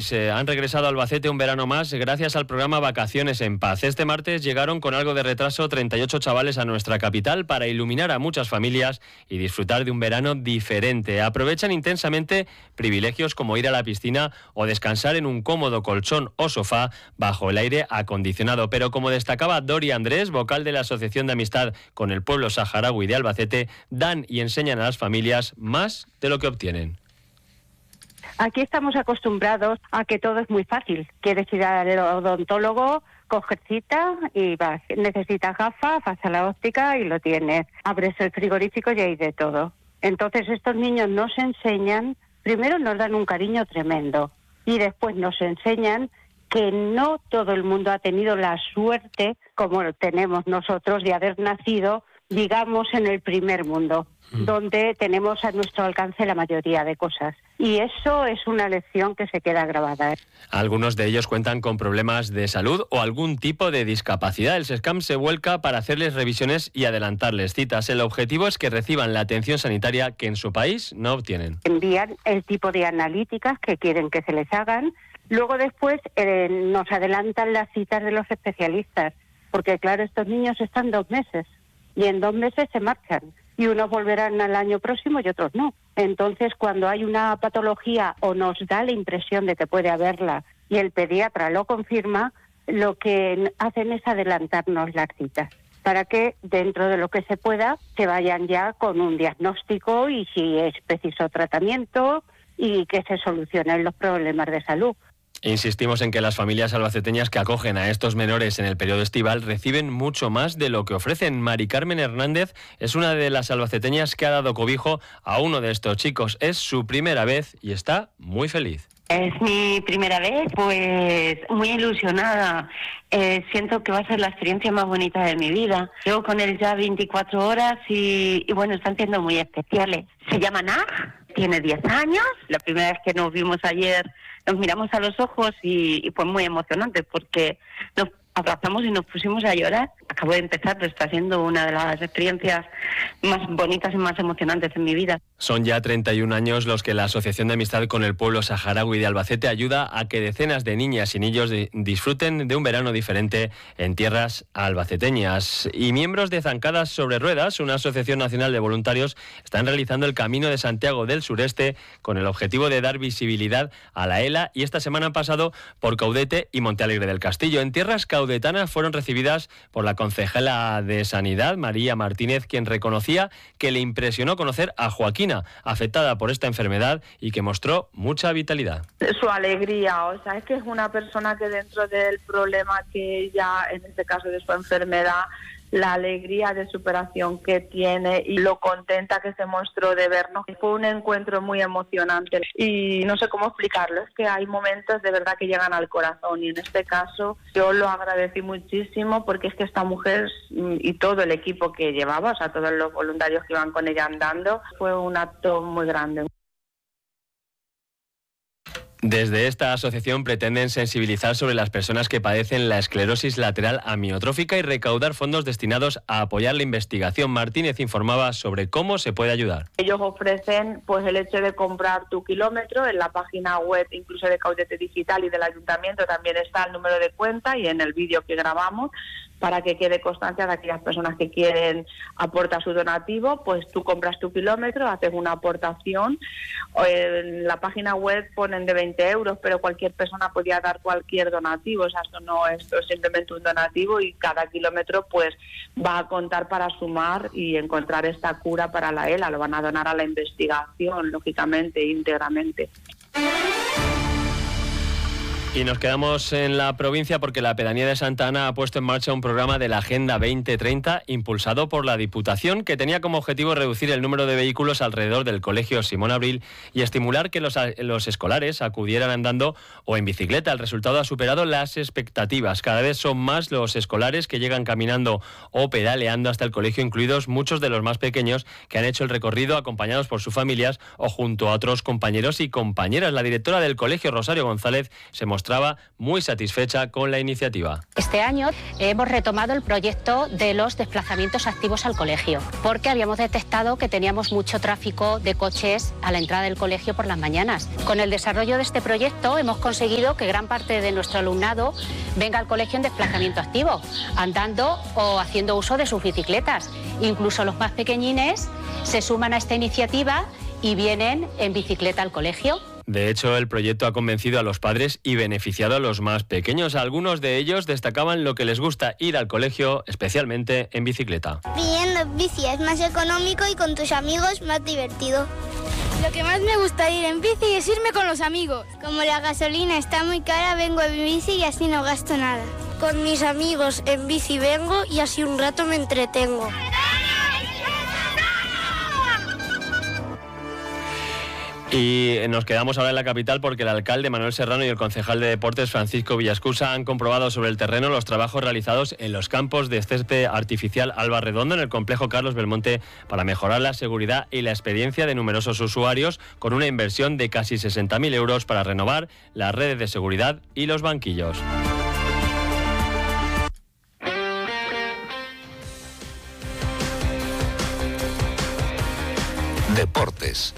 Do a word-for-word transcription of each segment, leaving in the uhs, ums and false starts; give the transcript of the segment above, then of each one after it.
país eh, han regresado a Albacete un verano más gracias al programa Vacaciones en Paz. Este martes llegaron con algo de retraso treinta y ocho chavales a nuestra capital para iluminar a muchas familias y disfrutar de un verano diferente. Aprovechan intensamente privilegios como ir a la piscina o descansar en un cómodo colchón o sofá bajo el aire acondicionado. Pero como destacaba Dori Andrés, vocal de la Asociación de Amistad con el Pueblo Saharaui de Albacete, dan y enseñan a las familias más de lo que obtienen. Aquí estamos acostumbrados a que todo es muy fácil. Quieres ir al odontólogo, coges cita y vas. Necesitas gafas, vas a la óptica y lo tienes. Abres el frigorífico y hay de todo. Entonces estos niños nos enseñan, primero nos dan un cariño tremendo y después nos enseñan que no todo el mundo ha tenido la suerte, como tenemos nosotros, de haber nacido, digamos, en el primer mundo, mm. donde tenemos a nuestro alcance la mayoría de cosas. Y eso es una lección que se queda grabada. Algunos de ellos cuentan con problemas de salud o algún tipo de discapacidad. El SESCAM se vuelca para hacerles revisiones y adelantarles citas. El objetivo es que reciban la atención sanitaria que en su país no obtienen. Envían el tipo de analíticas que quieren que se les hagan. Luego después eh, nos adelantan las citas de los especialistas. Porque claro, estos niños están dos meses. Y en dos meses se marchan. Y unos volverán al año próximo y otros no. Entonces, cuando hay una patología o nos da la impresión de que puede haberla y el pediatra lo confirma, lo que hacen es adelantarnos las citas para que dentro de lo que se pueda se vayan ya con un diagnóstico y si es preciso tratamiento y que se solucionen los problemas de salud. Insistimos en que las familias albaceteñas que acogen a estos menores en el periodo estival reciben mucho más de lo que ofrecen. Mari Carmen Hernández es una de las albaceteñas que ha dado cobijo a uno de estos chicos. Es su primera vez y está muy feliz. Es mi primera vez, pues muy ilusionada. Eh, siento que va a ser la experiencia más bonita de mi vida. Llevo con él ya veinticuatro horas y, y bueno, están siendo muy especiales. Se llama Naj, tiene diez años. La primera vez que nos vimos ayer nos miramos a los ojos y, y fue muy emocionante porque nos abrazamos y nos pusimos a llorar. Acabo de empezar, pero está siendo una de las experiencias más bonitas y más emocionantes en mi vida. Son ya treinta y un años los que la Asociación de Amistad con el Pueblo Saharaui de Albacete ayuda a que decenas de niñas y niños de, disfruten de un verano diferente en tierras albaceteñas. Y miembros de Zancadas sobre Ruedas, una asociación nacional de voluntarios, están realizando el Camino de Santiago del Sureste con el objetivo de dar visibilidad a la ELA y esta semana han pasado por Caudete y Montealegre del Castillo. En tierras caudetanas fueron recibidas por la concejala de Sanidad, María Martínez, quien reconocía que le impresionó conocer a Joaquina, afectada por esta enfermedad y que mostró mucha vitalidad. Su alegría, o sea, es que es una persona que dentro del problema que ella, en este caso de su enfermedad, la alegría de superación que tiene y lo contenta que se mostró de vernos. Fue un encuentro muy emocionante y no sé cómo explicarlo, es que hay momentos de verdad que llegan al corazón y en este caso yo lo agradecí muchísimo porque es que esta mujer y todo el equipo que llevaba, o sea, todos los voluntarios que iban con ella andando, fue un acto muy grande. Desde esta asociación pretenden sensibilizar sobre las personas que padecen la esclerosis lateral amiotrófica y recaudar fondos destinados a apoyar la investigación. Martínez informaba sobre cómo se puede ayudar. Ellos ofrecen pues el hecho de comprar tu kilómetro en la página web, incluso de Caudete Digital y del Ayuntamiento también está el número de cuenta y en el vídeo que grabamos para que quede constancia de aquellas personas que quieren aportar su donativo, pues tú compras tu kilómetro, haces una aportación. En la página web ponen de veinte euros, pero cualquier persona podría dar cualquier donativo, o sea, esto no es, esto es simplemente un donativo y cada kilómetro pues va a contar para sumar y encontrar esta cura para la ELA, lo van a donar a la investigación, lógicamente, íntegramente. Y nos quedamos en la provincia porque la Pedanía de Santa Ana ha puesto en marcha un programa de la Agenda veinte treinta impulsado por la Diputación que tenía como objetivo reducir el número de vehículos alrededor del Colegio Simón Abril y estimular que los, los escolares acudieran andando o en bicicleta. El resultado ha superado las expectativas. Cada vez son más los escolares que llegan caminando o pedaleando hasta el colegio, incluidos muchos de los más pequeños que han hecho el recorrido acompañados por sus familias o junto a otros compañeros y compañeras. La directora del colegio, Rosario González, se mostró mostraba muy satisfecha con la iniciativa. Este año hemos retomado el proyecto de los desplazamientos activos al colegio, porque habíamos detectado que teníamos mucho tráfico de coches a la entrada del colegio por las mañanas. Con el desarrollo de este proyecto hemos conseguido que gran parte de nuestro alumnado venga al colegio en desplazamiento activo, andando o haciendo uso de sus bicicletas. Incluso los más pequeñines se suman a esta iniciativa y vienen en bicicleta al colegio. De hecho, el proyecto ha convencido a los padres y beneficiado a los más pequeños. Algunos de ellos destacaban lo que les gusta ir al colegio, especialmente en bicicleta. Viniendo en bici es más económico y con tus amigos más divertido. Lo que más me gusta ir en bici es irme con los amigos. Como la gasolina está muy cara, vengo en bici y así no gasto nada. Con mis amigos en bici vengo y así un rato me entretengo. Y nos quedamos ahora en la capital porque el alcalde Manuel Serrano y el concejal de Deportes Francisco Villascusa han comprobado sobre el terreno los trabajos realizados en los campos de césped artificial Alba Redondo en el complejo Carlos Belmonte para mejorar la seguridad y la experiencia de numerosos usuarios, con una inversión de casi sesenta mil euros para renovar las redes de seguridad y los banquillos. Deportes.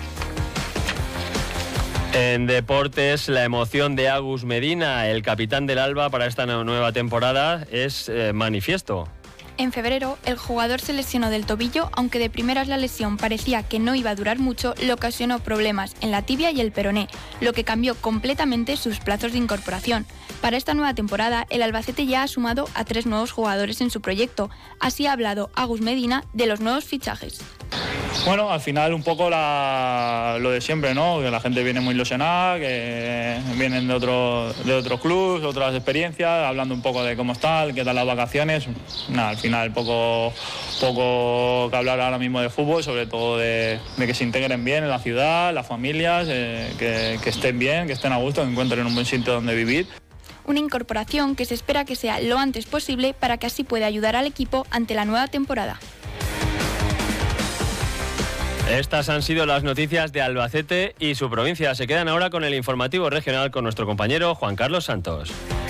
En deportes, la emoción de Agus Medina, el capitán del Alba para esta nueva temporada, es eh, manifiesto. En febrero, el jugador se lesionó del tobillo, aunque de primeras la lesión parecía que no iba a durar mucho, le ocasionó problemas en la tibia y el peroné, lo que cambió completamente sus plazos de incorporación. Para esta nueva temporada, el Albacete ya ha sumado a tres nuevos jugadores en su proyecto. Así ha hablado Agus Medina de los nuevos fichajes. Bueno, al final un poco la, lo de siempre, ¿no? Que la gente viene muy ilusionada, que vienen de otro, de otros clubes, otras experiencias, hablando un poco de cómo están, qué tal las vacaciones. Nada, al final poco, poco que hablar ahora mismo de fútbol, sobre todo de, de que se integren bien en la ciudad, las familias, eh, que, que estén bien, que estén a gusto, que encuentren un buen sitio donde vivir. Una incorporación que se espera que sea lo antes posible para que así pueda ayudar al equipo ante la nueva temporada. Estas han sido las noticias de Albacete y su provincia. Se quedan ahora con el informativo regional con nuestro compañero Juan Carlos Santos.